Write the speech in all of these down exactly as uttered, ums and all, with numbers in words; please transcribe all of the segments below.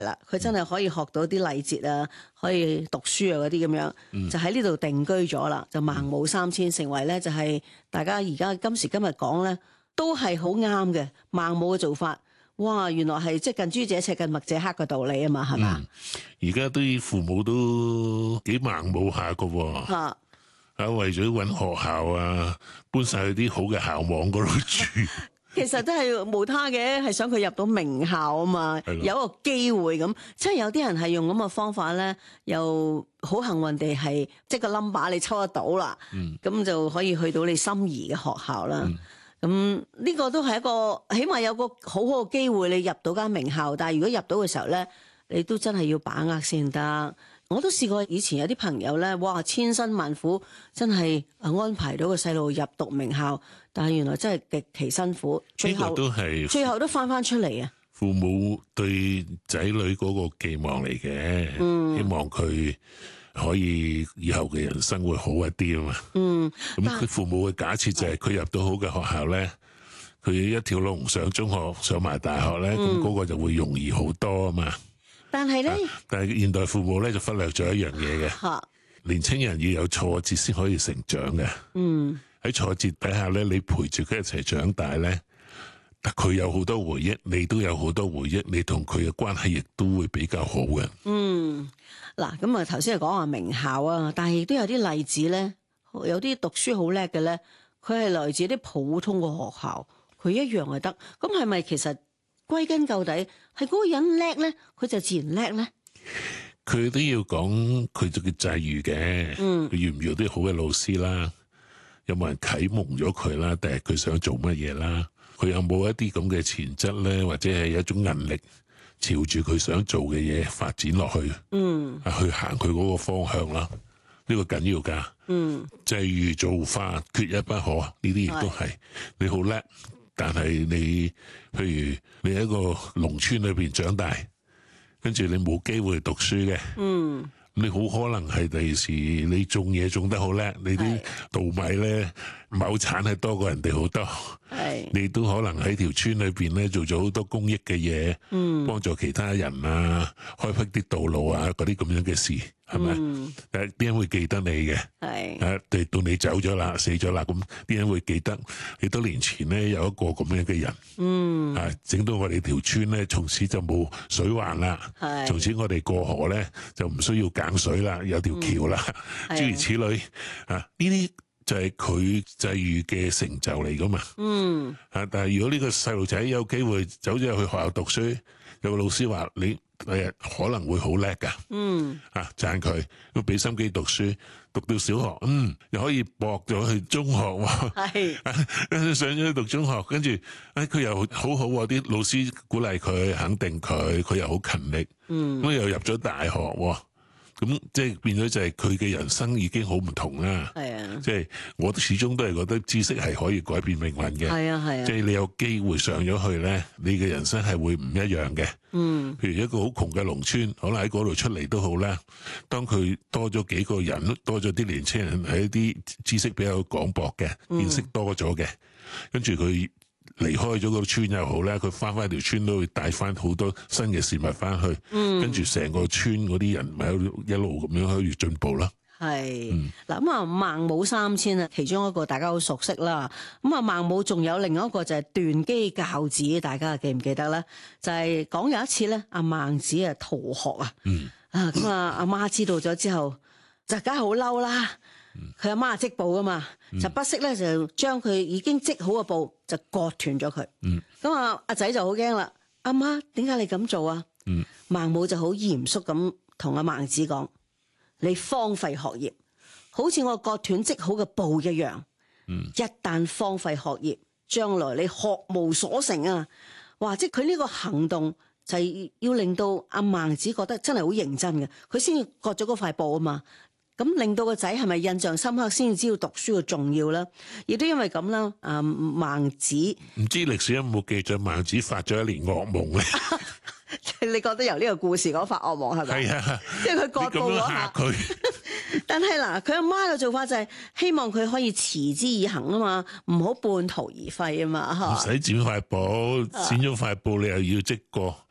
啦，佢真係可以學到啲禮節啊，可以讀書啊嗰啲咁樣， 嗯、 就喺呢度定居咗啦，就孟母三遷成為咧就係大家而家今時今日講咧都係好啱嘅孟母嘅做法。哇！原來係即係近朱者赤，近墨者黑嘅道理啊嘛，係嘛？ 而家啲父母都幾孟母下噶喎。嚇、啊！啊，為咗揾學校啊，搬晒去啲好嘅校網嗰度住。 其實都係無他嘅，係想佢入到名校啊嘛，有一個機會咁。即係有啲人係用咁嘅方法咧，又好幸運地係即係個 number 你抽得到啦，咁、嗯、就可以去到你心儀嘅學校啦。嗯咁呢個都係一個，起碼有個好好嘅機會，你入到間名校。但係如果入到嘅時候咧，你都真係要把握先得。我都試過以前有啲朋友咧，哇，千辛萬苦真係安排到個細路入讀名校，但係原來真係極其辛苦，最後都係最後都翻翻出嚟啊！ 父母對仔女嗰個寄望嚟嘅，嗯、希望佢可以以後嘅人生會好一啲啊嘛。嗯，咁佢父母嘅假設就係佢入到好嘅學校咧，佢一條龍上中學上埋大學咧，咁嗰、嗯、個就會容易好多啊嘛。但係咧、啊，但係現代父母咧就忽略咗一樣嘢嘅，啊、年青人要有挫折先可以成長嘅。嗯，喺挫折底下咧，你陪住佢一齊長大咧。佢有好多回憶，你都有好多回憶，你同佢嘅關係亦都會比較好嘅。嗯， 嗱，咁啊頭先係講話名校啊，但係亦都有啲例子咧，有啲讀書好叻嘅咧，佢係來自啲普通嘅學校，佢一樣係得。咁係咪其實歸根究底係嗰個人叻咧，佢就自然叻咧？ 佢都要講佢就叫際遇嘅，嗯，佢遇唔遇到啲好嘅老師啦，有冇人啟蒙咗佢啦，定係佢想做乜嘢啦？佢有冇一啲咁嘅潛質咧，或者係一種韌力，朝住佢想做嘅嘢發展落去，嗯，去行佢嗰個方向啦，呢、呢個緊要噶，嗯，際遇造化，缺一不可，呢啲亦都係你好叻，但係你譬如你喺一個農村裏邊長大，跟住你冇機會讀書嘅，嗯。你好可能係第時你種嘢種得好叻，你啲稻米咧畝產係多過人哋好多，係你都可能喺條村裏邊咧做咗好多公益嘅嘢，嗯，幫助其他人啊，開闢啲道路啊，嗰啲咁樣嘅事，係咪？誒，啲人會記得你嘅，係誒，到你走咗啦，死咗啦，咁啲人會記得幾多年前咧有一個咁樣嘅人，嗯，啊，整到我哋條村咧從此就冇水患啦，係，從此我哋過河咧就唔需要揀水啦，有條橋啦，嗯、諸如此類啊，呢啲就係佢際遇嘅成就嚟噶嘛。嗯，啊，但係如果呢個細路仔有機會走咗去學校讀書，有個老師話你誒可能會好叻噶，嗯，啊讚佢，要俾心機讀書，讀到小學，嗯，又可以駁咗去中學，係，啊，上咗去讀中學，跟住，誒佢又好好喎，啲老師鼓勵佢，肯定佢，佢又好勤力，嗯，咁又入咗大學。咁即係變咗就係佢嘅人生已經好唔同啦。係啊，即係我始終都係覺得知識係可以改變命運嘅。係啊係啊，即係你有機會上咗去咧，你嘅人生係會唔一樣嘅。嗯，譬如一個好窮嘅農村，可能喺嗰度出嚟都好啦。當佢多咗幾個人，多咗啲年青人，係一啲知識比較廣博嘅，見識多咗嘅，跟住佢離開咗個村又好咧，佢翻翻條村都會帶翻好多新嘅事物翻去，嗯、跟住成個村嗰啲人咪一路咁樣可以進步啦。係嗱咁啊，孟母三遷啊，其中一個大家好熟悉啦。咁啊，孟母仲有另外一個就係斷機教子，大家記唔記得咧？就係、是、講有一次咧，阿孟子啊逃學啊，嗯、啊咁啊阿媽知道咗之後，就梗係好嬲啦。佢阿媽係織布噶嘛，嗯、就不惜咧就將佢已經織好嘅布就割斷咗佢。咁啊阿仔就好驚啦，阿媽點解你咁做啊？嗯、孟母就好嚴肅咁同阿孟子講：你荒廢學業，好似我割斷織好嘅布一樣。嗯、一旦荒廢學業，將來你學無所成啊！哇！即係佢呢個行動就係要令到阿孟子覺得真係好認真嘅，佢先至割咗嗰塊布啊嘛。咁令到個仔係咪印象深刻，先知道讀書嘅重要啦？亦都因為咁啦，啊孟子唔知歷史有冇記載孟子發咗一年噩夢咧？你覺得由呢個故事講發噩夢係咪？係啊，即係佢割布嗰下佢。但係嗱，佢阿媽嘅做法就係希望佢可以持之以恆啊嘛，唔好半途而廢啊嘛，唔使剪塊布，剪咗塊布你又要織過。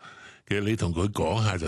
其實你同佢講下就